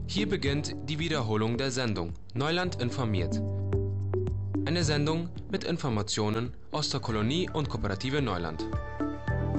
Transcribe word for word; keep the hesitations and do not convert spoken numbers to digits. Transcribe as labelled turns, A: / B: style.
A: Hier beginnt die Wiederholung der Sendung Neuland informiert. Eine Sendung mit Informationen aus der Kolonie und Kooperative Neuland.